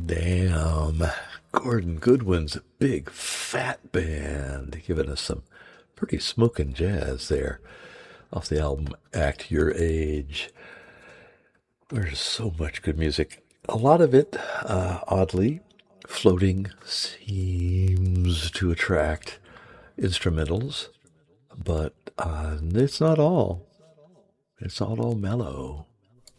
Damn. Gordon Goodwin's Big Fat Band, giving us some pretty smoking jazz there off the album Act Your Age. There's so much good music. A lot of it, oddly, floating seems to attract instrumentals, but it's not all. It's not all mellow.